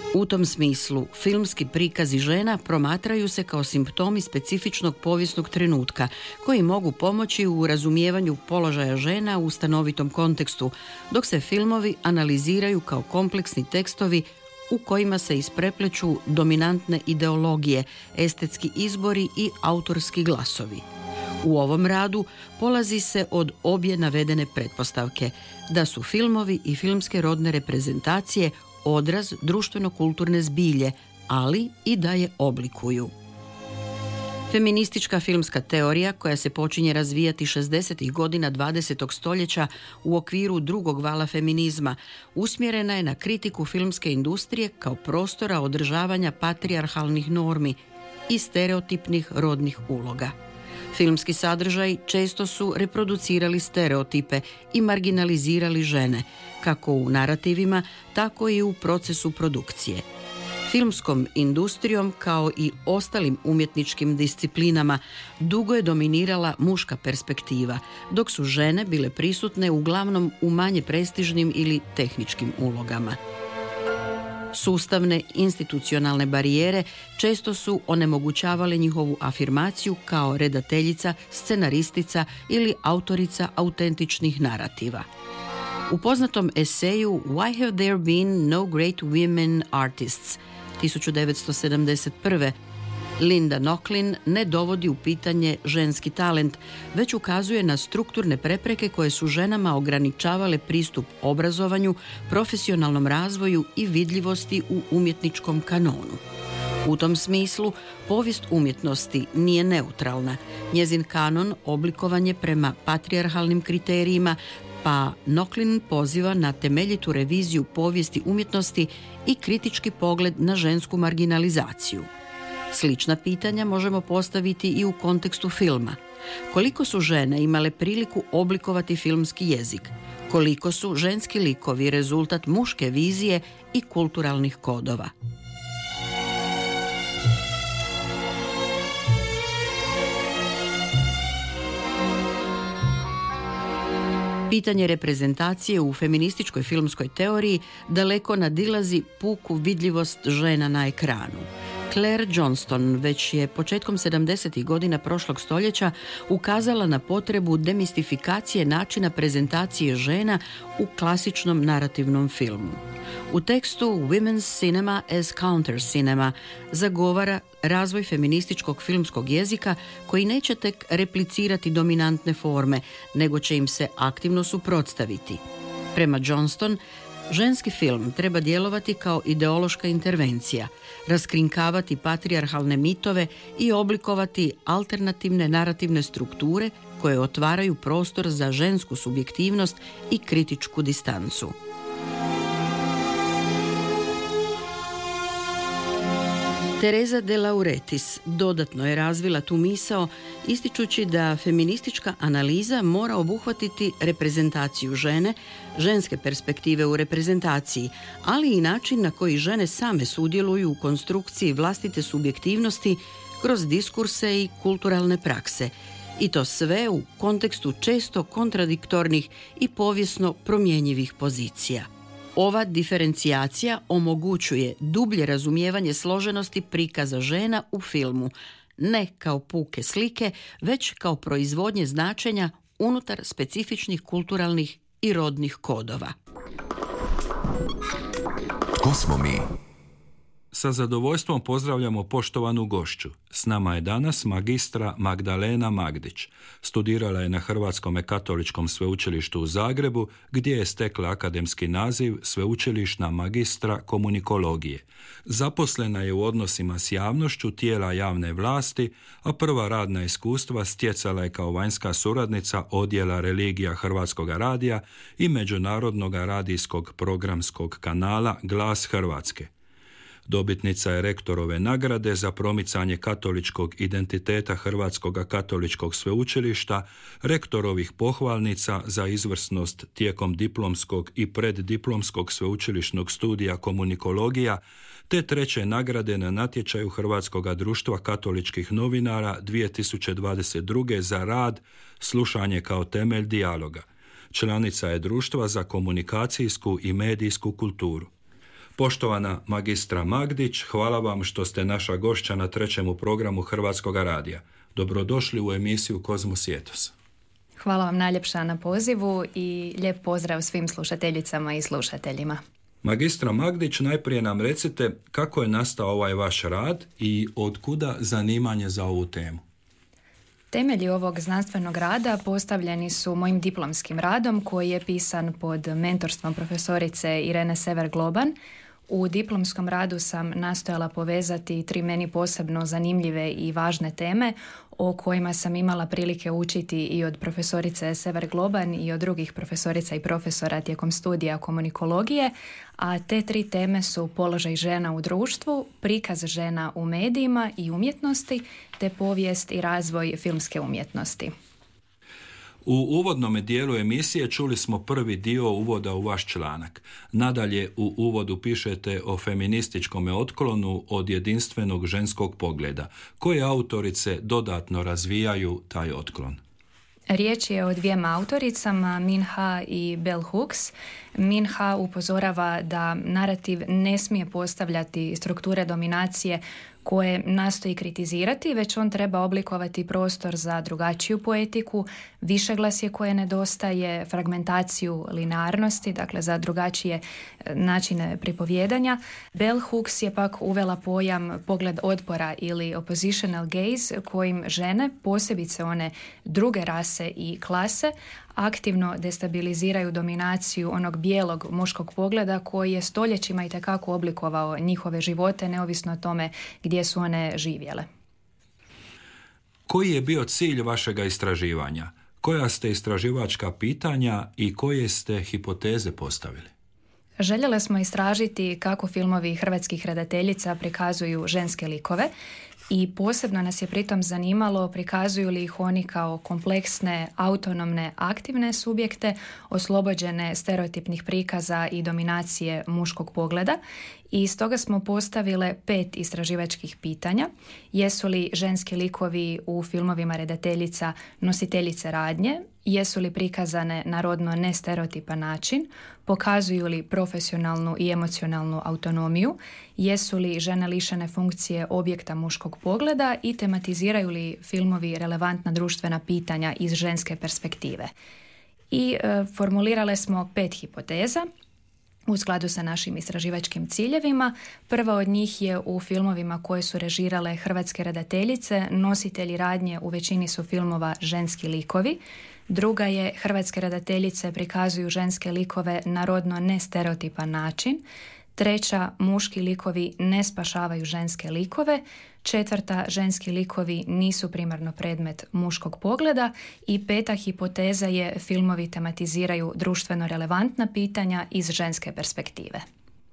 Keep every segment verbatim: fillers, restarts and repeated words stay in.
U tom smislu, filmski prikazi žena promatraju se kao simptomi specifičnog povijesnog trenutka koji mogu pomoći u razumijevanju položaja žena u stanovitom kontekstu, dok se filmovi analiziraju kao kompleksni tekstovi u kojima se isprepleću dominantne ideologije, estetski izbori i autorski glasovi. U ovom radu polazi se od obje navedene pretpostavke, da su filmovi i filmske rodne reprezentacije odraz društveno-kulturne zbilje, ali i da je oblikuju. Feministička filmska teorija, koja se počinje razvijati šezdesetih godina dvadesetog stoljeća u okviru drugog vala feminizma, usmjerena je na kritiku filmske industrije kao prostora održavanja patrijarhalnih normi i stereotipnih rodnih uloga. Filmski sadržaji često su reproducirali stereotipe i marginalizirali žene, kako u narativima, tako i u procesu produkcije. Filmskom industrijom, kao i ostalim umjetničkim disciplinama, dugo je dominirala muška perspektiva, dok su žene bile prisutne uglavnom u manje prestižnim ili tehničkim ulogama. Sustavne institucionalne barijere često su onemogućavale njihovu afirmaciju kao redateljica, scenaristica ili autorica autentičnih narativa. U poznatom eseju Why have there been no great women artists tisuću devetsto sedamdeset prve. Linda Nochlin ne dovodi u pitanje ženski talent, već ukazuje na strukturne prepreke koje su ženama ograničavale pristup obrazovanju, profesionalnom razvoju i vidljivosti u umjetničkom kanonu. U tom smislu, povijest umjetnosti nije neutralna. Njezin kanon oblikovan je prema patrijarhalnim kriterijima, pa Nochlin poziva na temeljitu reviziju povijesti umjetnosti i kritički pogled na žensku marginalizaciju. Slična pitanja možemo postaviti i u kontekstu filma. Koliko su žene imale priliku oblikovati filmski jezik? Koliko su ženski likovi rezultat muške vizije i kulturalnih kodova? Pitanje reprezentacije u feminističkoj filmskoj teoriji daleko nadilazi puku vidljivost žena na ekranu. Claire Johnston već je početkom sedamdesetih godina prošlog stoljeća ukazala na potrebu demistifikacije načina prezentacije žena u klasičnom narativnom filmu. U tekstu Women's Cinema as Counter Cinema zagovara razvoj feminističkog filmskog jezika koji neće tek replicirati dominantne forme, nego će im se aktivno suprotstaviti. Prema Johnston, ženski film treba djelovati kao ideološka intervencija, raskrinkavati patrijarhalne mitove i oblikovati alternativne narativne strukture koje otvaraju prostor za žensku subjektivnost i kritičku distancu. Teresa de Lauretis dodatno je razvila tu misao ističući da feministička analiza mora obuhvatiti reprezentaciju žene, ženske perspektive u reprezentaciji, ali i način na koji žene same sudjeluju u konstrukciji vlastite subjektivnosti kroz diskurse i kulturalne prakse. I to sve u kontekstu često kontradiktornih i povijesno promjenjivih pozicija. Ova diferencijacija omogućuje dublje razumijevanje složenosti prikaza žena u filmu, ne kao puke slike, već kao proizvodnje značenja unutar specifičnih kulturalnih i rodnih kodova. Tko smo mi? Sa zadovoljstvom pozdravljamo poštovanu gošću. S nama je danas magistra Magdalena Magdić. Studirala je na Hrvatskom katoličkom sveučilištu u Zagrebu, gdje je stekla akademski naziv sveučilišna magistra komunikologije. Zaposlena je u odnosima s javnošću tijela javne vlasti, a prva radna iskustva stjecala je kao vanjska suradnica odjela religija Hrvatskog radija i međunarodnog radijskog programskog kanala Glas Hrvatske. Dobitnica je rektorove nagrade za promicanje katoličkog identiteta Hrvatskog katoličkog sveučilišta, rektorovih pohvalnica za izvrsnost tijekom diplomskog i preddiplomskog sveučilišnog studija komunikologija, te treće nagrade na natječaju Hrvatskog društva katoličkih novinara dvije tisuće dvadeset druge za rad Slušanje kao temelj dijaloga. Članica je Društva za komunikacijsku i medijsku kulturu. Poštovana magistra Magdić, hvala vam što ste naša gošća na trećemu programu Hrvatskog radija. Dobrodošli u emisiju Kozmos i Etos. Hvala vam najljepša na pozivu i lijep pozdrav svim slušateljicama i slušateljima. Magistra Magdić, najprije nam recite kako je nastao ovaj vaš rad i od kuda zanimanje za ovu temu. Temelji ovog znanstvenog rada postavljeni su mojim diplomskim radom koji je pisan pod mentorstvom profesorice Irene Sever-Globan. U diplomskom radu sam nastojala povezati tri meni posebno zanimljive i važne teme o kojima sam imala prilike učiti i od profesorice Sever-Globan i od drugih profesorica i profesora tijekom studija komunikologije, a te tri teme su položaj žena u društvu, prikaz žena u medijima i umjetnosti, te povijest i razvoj filmske umjetnosti. U uvodnom dijelu emisije čuli smo prvi dio uvoda u vaš članak. Nadalje u uvodu pišete o feminističkom otklonu od jedinstvenog ženskog pogleda. Koje autorice dodatno razvijaju taj otklon? Riječ je o dvijema autoricama, Min Ha i Bell Hooks. Min Ha upozorava da narativ ne smije postavljati strukture dominacije koje nastoji kritizirati, već on treba oblikovati prostor za drugačiju poetiku, višeglasje koje nedostaje, fragmentaciju linearnosti, dakle za drugačije načine pripovjedanja. Bell Hooks je pak uvela pojam pogled otpora ili oppositional gaze, kojim žene, posebice one druge rase i klase, aktivno destabiliziraju dominaciju onog bijelog muškog pogleda koji je stoljećima itekako oblikovao njihove živote, neovisno o tome gdje su one živjele. Koji je bio cilj vašega istraživanja? Koja ste istraživačka pitanja i koje ste hipoteze postavili? Željele smo istražiti kako filmovi hrvatskih redateljica prikazuju ženske likove i posebno nas je pritom zanimalo prikazuju li ih oni kao kompleksne, autonomne, aktivne subjekte, oslobođene stereotipnih prikaza i dominacije muškog pogleda. I stoga smo postavile pet istraživačkih pitanja. Jesu li ženski likovi u filmovima redateljica nositeljice radnje? Jesu li prikazane na rodno nestereotipan način? Pokazuju li profesionalnu i emocionalnu autonomiju? Jesu li žene lišene funkcije objekta muškog pogleda i tematiziraju li filmovi relevantna društvena pitanja iz ženske perspektive? I e, formulirale smo pet hipoteza u skladu sa našim istraživačkim ciljevima. Prva od njih je u filmovima koje su režirale hrvatske redateljice, nositelji radnje u većini su filmova ženski likovi. Druga je hrvatske redateljice prikazuju ženske likove na rodno nestereotipan način. Treća, muški likovi ne spašavaju ženske likove. Četvrta, ženski likovi nisu primarno predmet muškog pogleda. I peta hipoteza je filmovi tematiziraju društveno relevantna pitanja iz ženske perspektive.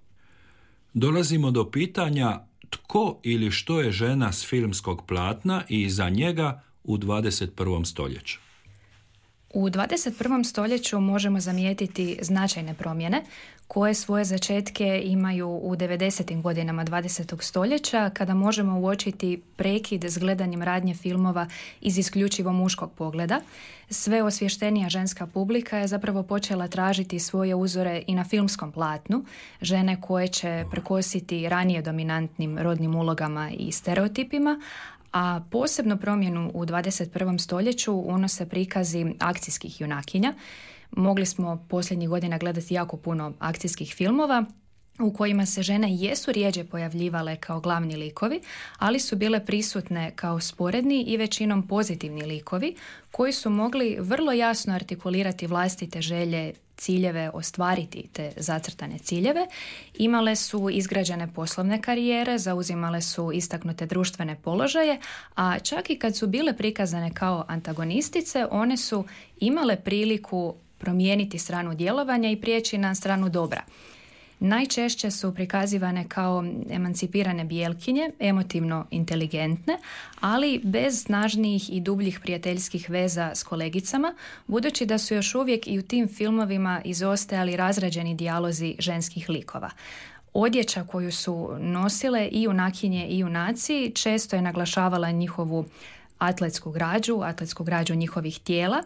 Dolazimo do pitanja tko ili što je žena s filmskog platna i iza njega u dvadeset prvom stoljeću. U dvadeset prvom stoljeću možemo zamijetiti značajne promjene koje svoje začetke imaju u devedesetim godinama dvadesetog stoljeća kada možemo uočiti prekid s gledanjem radnje filmova iz isključivo muškog pogleda. Sve osvještenija ženska publika je zapravo počela tražiti svoje uzore i na filmskom platnu, žene koje će prekositi ranije dominantnim rodnim ulogama i stereotipima, a posebno promjenu u dvadeset prvom stoljeću unose prikazi akcijskih junakinja. Mogli smo posljednjih godina gledati jako puno akcijskih filmova u kojima se žene jesu rjeđe pojavljivale kao glavni likovi, ali su bile prisutne kao sporedni i većinom pozitivni likovi koji su mogli vrlo jasno artikulirati vlastite želje, ciljeve, ostvariti te zacrtane ciljeve. Imale su izgrađene poslovne karijere, zauzimale su istaknute društvene položaje, a čak i kad su bile prikazane kao antagonistice, one su imale priliku promijeniti stranu djelovanja i prijeći na stranu dobra. Najčešće su prikazivane kao emancipirane bijelkinje, emotivno inteligentne, ali bez snažnijih i dubljih prijateljskih veza s kolegicama, budući da su još uvijek i u tim filmovima izostajali razrađeni dijalozi ženskih likova. Odjeća koju su nosile i junakinje i junaci često je naglašavala njihovu atletsku građu, atletsku građu njihovih tijela,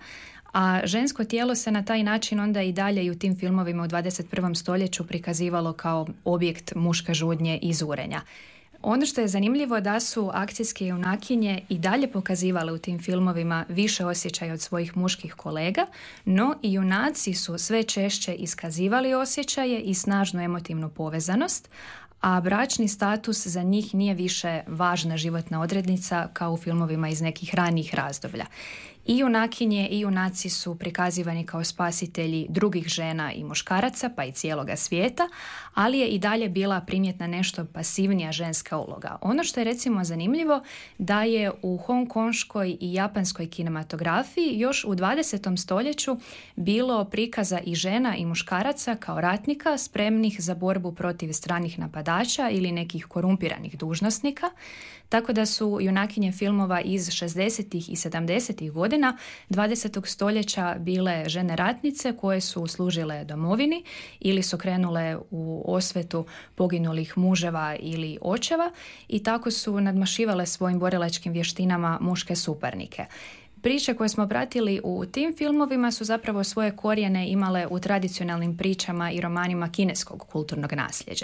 A žensko tijelo se na taj način onda i dalje i u tim filmovima u dvadeset prvom stoljeću prikazivalo kao objekt muške žudnje i zurenja. Ono što je zanimljivo da su akcijske junakinje i dalje pokazivale u tim filmovima više osjećaja od svojih muških kolega, no i junaci su sve češće iskazivali osjećaje i snažnu emotivnu povezanost, a bračni status za njih nije više važna životna odrednica kao u filmovima iz nekih ranijih razdoblja. I junakinje i junaci su prikazivani kao spasitelji drugih žena i muškaraca, pa i cijeloga svijeta, ali je i dalje bila primjetna nešto pasivnija ženska uloga. Ono što je recimo zanimljivo da je u hongkonškoj i japanskoj kinematografiji još u dvadesetom stoljeću bilo prikaza i žena i muškaraca kao ratnika spremnih za borbu protiv stranih napadača ili nekih korumpiranih dužnosnika, tako da su junakinje filmova iz šezdesetih i sedamdesetih godina dvadesetog stoljeća bile žene ratnice koje su služile domovini ili su krenule u osvetu poginulih muževa ili očeva i tako su nadmašivale svojim borilačkim vještinama muške suparnike. Priče koje smo pratili u tim filmovima su zapravo svoje korijene imale u tradicionalnim pričama i romanima kineskog kulturnog nasljeđa.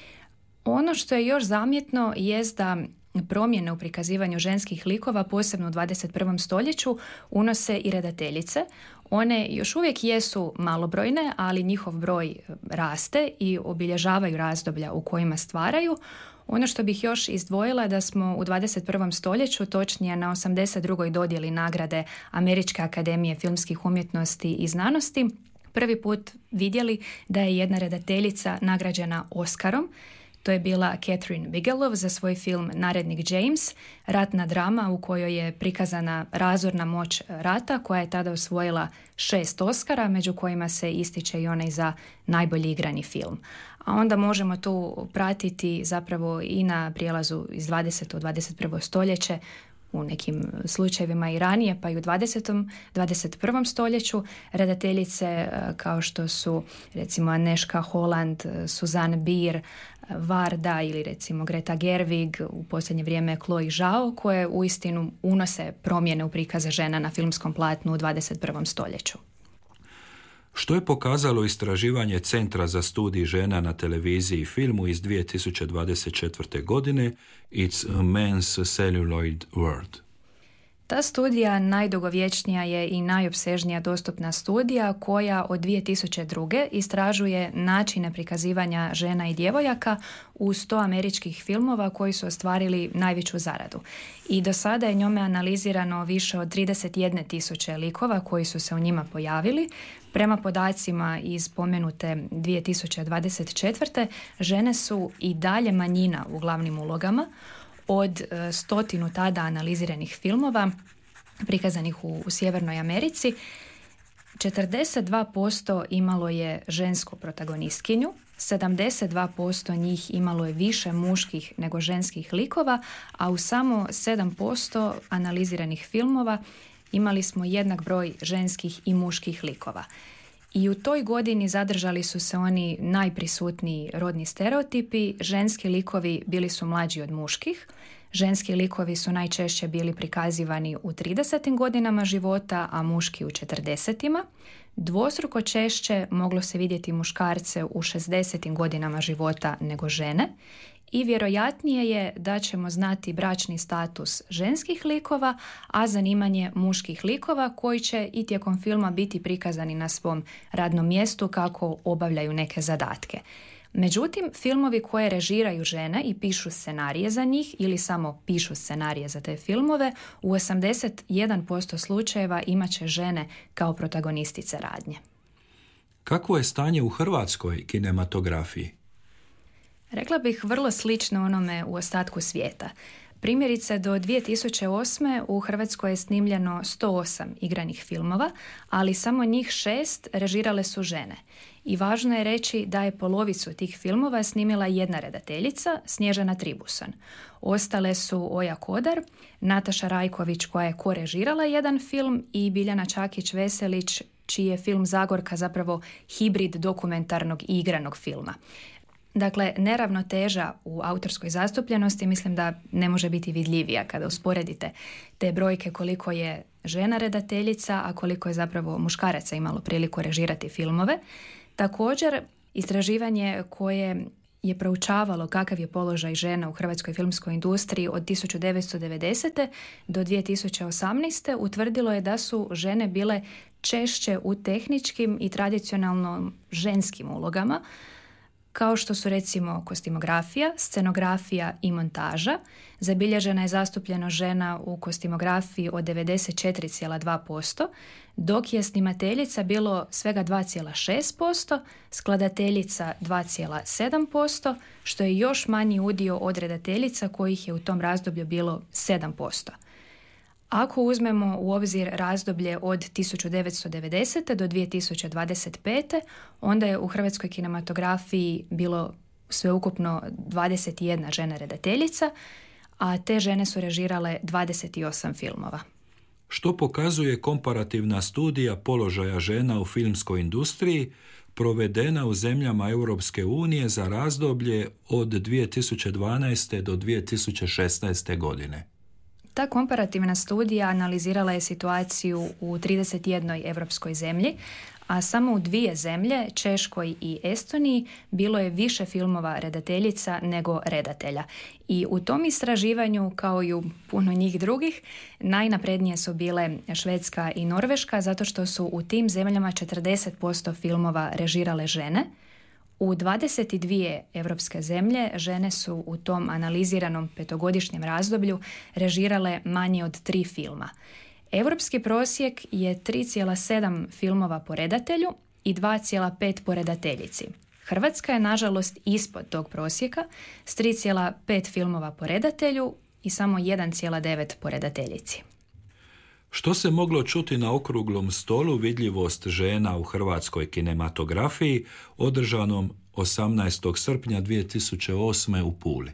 Ono što je još zamjetno jest da promjene u prikazivanju ženskih likova, posebno u dvadeset prvom stoljeću, unose i redateljice. One još uvijek jesu malobrojne, ali njihov broj raste i obilježavaju razdoblja u kojima stvaraju. Ono što bih još izdvojila je da smo u dvadeset prvom stoljeću, točnije na osamdeset drugoj dodjeli nagrade Američke akademije filmskih umjetnosti i znanosti, prvi put vidjeli da je jedna redateljica nagrađena Oscarom. To je bila Catherine Bigelow za svoj film Narednik James, ratna drama u kojoj je prikazana razorna moć rata koja je tada osvojila šest Oscara, među kojima se ističe i onaj za najbolji igrani film. A onda možemo tu pratiti zapravo i na prijelazu iz dvadesetog u dvadeset prvo stoljeće, u nekim slučajevima i ranije, pa i u dvadesetom dvadeset prvom stoljeću redateljice kao što su recimo Aneška Holland, Suzanne Bier, Varda ili recimo Greta Gerwig, u posljednje vrijeme Chloe Zhao, koje uistinu unose promjene u prikaze žena na filmskom platnu u dvadeset prvom stoljeću. Što je pokazalo istraživanje Centra za studij žena na televiziji i filmu iz dvije tisuće dvadeset četvrte. godine It's a Men's Celluloid World? Ta studija najdugovječnija je i najopsežnija dostupna studija koja od dvije tisuće druge. istražuje načine prikazivanja žena i djevojaka u sto američkih filmova koji su ostvarili najveću zaradu. I do sada je njome analizirano više od trideset jedne tisuće likova koji su se u njima pojavili. Prema podacima iz spomenute dvije tisuće dvadeset četvrte. žene su i dalje manjina u glavnim ulogama. Od stotinu tada analiziranih filmova prikazanih u, u Sjevernoj Americi, četrdeset dva posto imalo je žensku protagonistkinju, sedamdeset dva posto njih imalo je više muških nego ženskih likova, a u samo sedam posto analiziranih filmova imali smo jednak broj ženskih i muških likova. I u toj godini zadržali su se oni najprisutniji rodni stereotipi. Ženski likovi bili su mlađi od muških. Ženski likovi su najčešće bili prikazivani u tridesetim godinama života, a muški u četrdesetima. Dvostruko češće moglo se vidjeti muškarce u šezdesetim godinama života nego žene. I vjerojatnije je da ćemo znati bračni status ženskih likova, a zanimanje muških likova koji će i tijekom filma biti prikazani na svom radnom mjestu kako obavljaju neke zadatke. Međutim, filmovi koje režiraju žene i pišu scenarije za njih ili samo pišu scenarije za te filmove, u osamdeset jedan posto slučajeva imat će žene kao protagonistice radnje. Kakvo je stanje u hrvatskoj kinematografiji? Rekla bih vrlo slično onome u ostatku svijeta. Primjerice, do dvije tisuće osme. u Hrvatskoj je snimljeno sto osam igranih filmova, ali samo njih šest režirale su žene. I važno je reći da je polovicu tih filmova snimila jedna redateljica, Snježana Tribuson. Ostale su Oja Kodar, Nataša Rajković koja je korežirala jedan film i Biljana Čakić-Veselić čiji je film Zagorka zapravo hibrid dokumentarnog i igranog filma. Dakle, neravnoteža u autorskoj zastupljenosti mislim da ne može biti vidljivija kada usporedite te brojke koliko je žena redateljica, a koliko je zapravo muškaraca imalo priliku režirati filmove. Također, istraživanje koje je proučavalo kakav je položaj žena u hrvatskoj filmskoj industriji od tisuću devetsto devedesete do dvije tisuće osamnaeste utvrdilo je da su žene bile češće u tehničkim i tradicionalno ženskim ulogama, kao što su recimo kostimografija, scenografija i montaža. Zabilježena je zastupljenost žena u kostimografiji od devedeset četiri zarez dva posto, dok je snimateljica bilo svega dva zarez šest posto, skladateljica dva zarez sedam posto, što je još manji udio od redateljica kojih je u tom razdoblju bilo sedam posto. Ako uzmemo u obzir razdoblje od tisuću devetsto devedesete do dvije tisuće dvadeset pete, onda je u hrvatskoj kinematografiji bilo sveukupno dvadeset jedna žena redateljica, a te žene su režirale dvadeset osam filmova. Što pokazuje komparativna studija položaja žena u filmskoj industriji provedena u zemljama Europske unije za razdoblje od dvije tisuće dvanaeste do dvije tisuće šesnaeste godine. Ta komparativna studija analizirala je situaciju u trideset jednoj europskoj zemlji, a samo u dvije zemlje, Češkoj i Estoniji, bilo je više filmova redateljica nego redatelja. I u tom istraživanju, kao i u puno njih drugih, najnaprednije su bile Švedska i Norveška, zato što su u tim zemljama četrdeset posto filmova režirale žene. U dvadeset dvije europske zemlje žene su u tom analiziranom petogodišnjem razdoblju režirale manje od tri filma. Europski prosjek je tri zarez sedam filmova po redatelju i dva zarez pet po redateljici. Hrvatska je nažalost ispod tog prosjeka s tri zarez pet filmova po redatelju i samo jedan zarez devet po redateljici. Što se moglo čuti na okruglom stolu vidljivost žena u hrvatskoj kinematografiji održanom osamnaestog srpnja dvije tisuće osme u Puli?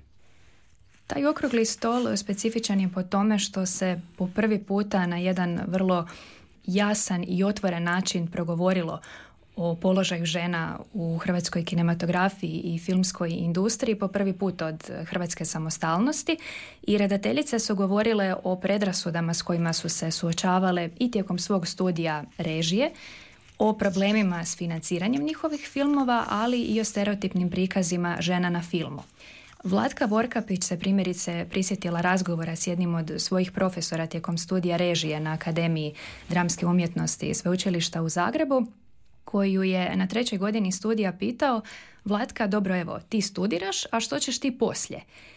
Taj okrugli stol specifičan je po tome što se po prvi puta na jedan vrlo jasan i otvoren način progovorilo o položaju žena u hrvatskoj kinematografiji i filmskoj industriji po prvi put od hrvatske samostalnosti i redateljice su govorile o predrasudama s kojima su se suočavale i tijekom svog studija režije, o problemima s financiranjem njihovih filmova, ali i o stereotipnim prikazima žena na filmu. Vlatka Vorkapić se primjerice prisjetila razgovora s jednim od svojih profesora tijekom studija režije na Akademiji dramske umjetnosti i sveučilišta u Zagrebu, koju je na trećoj godini studija pitao: Vlatka, dobro, evo, ti studiraš, a što ćeš ti poslije?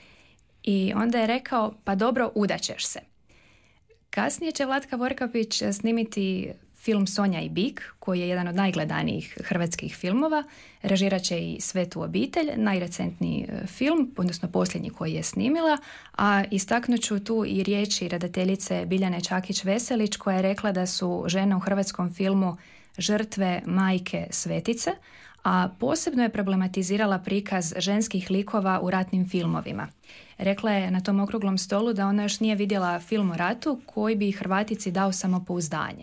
I onda je rekao: pa dobro, udaćeš se. Kasnije će Vlatka Vorkapić snimiti film Sonja i Bik, koji je jedan od najgledanijih hrvatskih filmova. Režirat će i Svetu obitelj, najrecentniji film, odnosno posljednji koji je snimila, a istaknut ću tu i riječi redateljice Biljane Čakić-Veselić, koja je rekla da su žene u hrvatskom filmu žrtve, majke, svetice, a posebno je problematizirala prikaz ženskih likova u ratnim filmovima. Rekla je na tom okruglom stolu da ona još nije vidjela film o ratu koji bi Hrvatici dao samopouzdanje.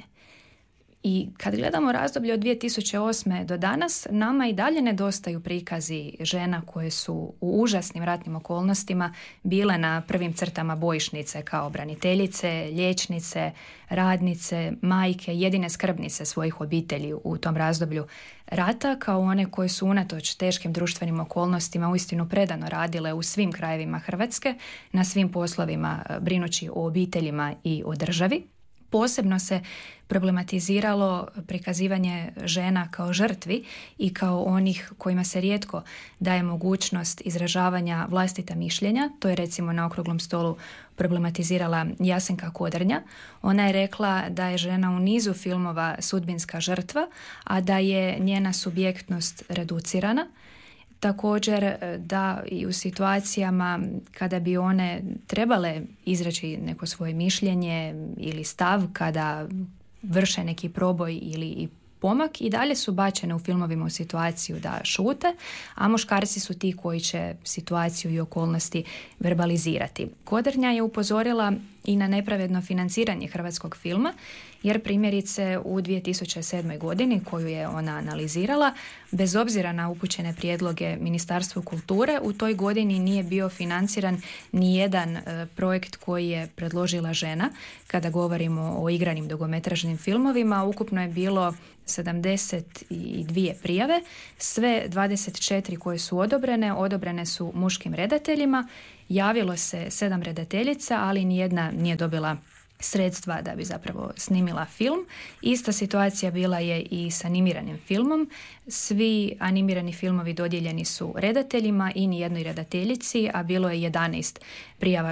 I kad gledamo razdoblje od dvije tisuće osme do danas, nama i dalje nedostaju prikazi žena koje su u užasnim ratnim okolnostima bile na prvim crtama bojišnice kao braniteljice, liječnice, radnice, majke, jedine skrbnice svojih obitelji u tom razdoblju rata, kao one koje su unatoč teškim društvenim okolnostima uistinu predano radile u svim krajevima Hrvatske, na svim poslovima brinući o obiteljima i o državi. Posebno se problematiziralo prikazivanje žena kao žrtvi i kao onih kojima se rijetko daje mogućnost izražavanja vlastita mišljenja. To je recimo na okruglom stolu problematizirala Jasenka Kodrnja. Ona je rekla da je žena u nizu filmova sudbinska žrtva, a da je njena subjektnost reducirana. Također da i u situacijama kada bi one trebale izreći neko svoje mišljenje ili stav, kada vrše neki proboj ili i pomak, i dalje su bačene u filmovima u situaciju da šute, a muškarci su ti koji će situaciju i okolnosti verbalizirati. Kodrnja je upozorila i na nepravedno financiranje hrvatskog filma, jer primjerice u dvije tisuće sedmoj godini koju je ona analizirala, bez obzira na upućene prijedloge Ministarstvu kulture, u toj godini nije bio financiran ni jedan e, projekt koji je predložila žena. Kada govorimo o igranim dugometražnim filmovima, ukupno je bilo sedamdeset dvije prijave, sve dvadeset četiri koje su odobrene, odobrene su muškim redateljima. Javilo se sedam redateljica, ali nijedna nije dobila sredstva da bi zapravo snimila film. Ista situacija bila je i s animiranim filmom. Svi animirani filmovi dodijeljeni su redateljima i nijednoj redateljici, a bilo je jedanaest prijava